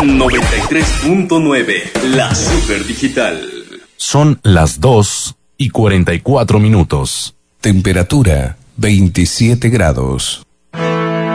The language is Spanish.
93.9, la super digital. Son las 2:44. Temperatura 27 grados.